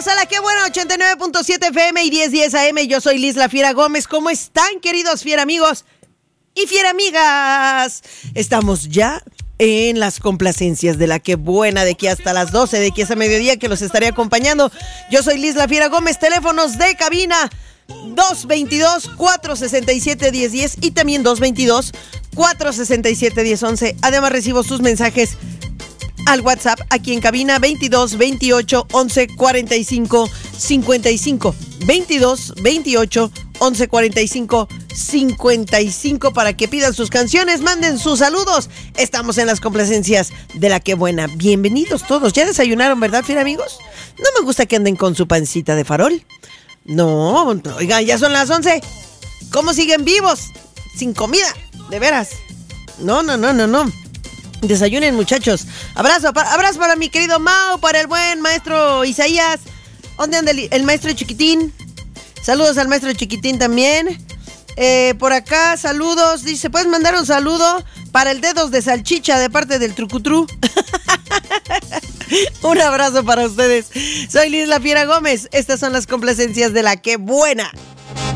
a la que buena 89.7 FM y 1010 AM. Yo soy Liz La Fiera Gómez. ¿Cómo están, queridos fiera amigos y fiera amigas? Estamos ya en las complacencias de la que buena, de aquí hasta las 12, de aquí hasta mediodía, que los estaré acompañando. Yo soy Liz La Fiera Gómez. Teléfonos de cabina 222-467-1010 y también 222-467-1011. Además recibo sus mensajes al WhatsApp aquí en cabina 22 28 11 45 55 22 28 11 45 55 para que pidan sus canciones, manden sus saludos. Estamos en las complacencias de la que buena. Bienvenidos todos. ¿Ya desayunaron, verdad, fiera amigos? No me gusta que anden con su pancita de farol. No, oigan, ya son las 11. ¿Cómo siguen vivos? Sin comida, de veras. No. Desayunen, muchachos. Abrazo para mi querido Mau, para el buen maestro Isaías. ¿Dónde anda el maestro Chiquitín? Saludos al maestro Chiquitín también. Por acá, saludos. Dice, ¿puedes mandar un saludo para el Dedos de Salchicha de parte del Trucutru? Un abrazo para ustedes. Soy Liz La Fiera Gómez. Estas son las complacencias de la que buena.